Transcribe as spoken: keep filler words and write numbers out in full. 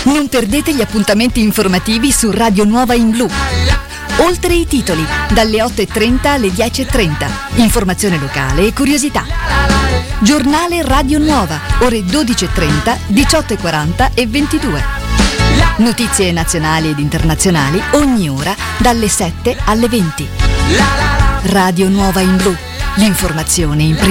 Non perdete gli appuntamenti informativi su Radio Nuova in Blu. Oltre i titoli, dalle otto e trenta alle dieci e trenta. Informazione locale e curiosità. Giornale Radio Nuova, ore dodici e trenta, diciotto e quaranta e ventidue. Notizie nazionali ed internazionali ogni ora dalle sette alle venti. Radio Nuova in Blu, l'informazione in prima.